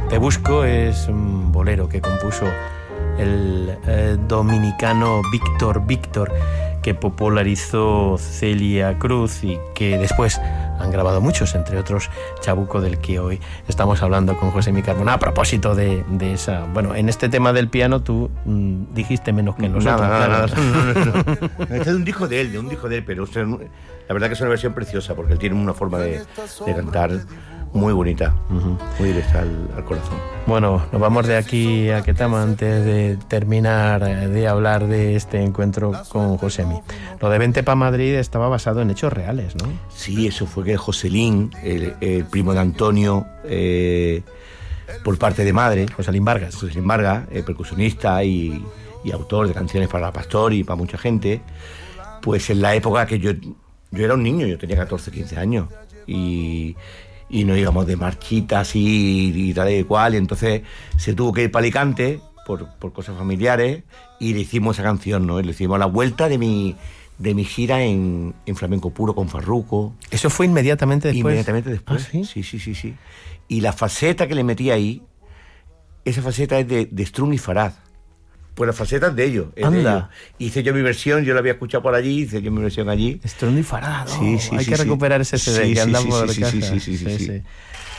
Te busco es un bolero que compuso el dominicano Víctor, que popularizó Celia Cruz y que después han grabado muchos, entre otros Chabuco, del que hoy estamos hablando con Josemi Carmona. A propósito de esa... Bueno, en este tema del piano tú dijiste menos que en los otros. Nada. Este es un disco de él, pero la verdad que es una versión preciosa, porque él tiene una forma de cantar muy bonita, muy directa al corazón. Bueno, nos vamos de aquí a Ketama antes de terminar de hablar de este encuentro con Josemi. Lo de Vente pa' Madrid estaba basado en hechos reales, ¿no? Sí, eso fue que Joselín, el primo de Antonio, por parte de madre, Joselín Vargas, percusionista y autor de canciones para Pastor y para mucha gente, pues en la época que yo era un niño, yo tenía 14, 15 años, y nos íbamos de marchitas y tal y cual, y entonces se tuvo que ir para Alicante por cosas familiares, y le hicimos esa canción, ¿no? Le hicimos la vuelta de mi gira en flamenco puro con Farruko. ¿Eso fue inmediatamente después? Inmediatamente después. ¿Ah, sí? Sí. Y la faceta que le metí ahí, esa faceta es de Strun y Farad. Pues la faceta es de ellos. Anda. Hice yo mi versión, yo la había escuchado por allí, hice yo mi versión allí. Strun y Farad, Sí. Hay que recuperar ese CD que anda por casa. Sí.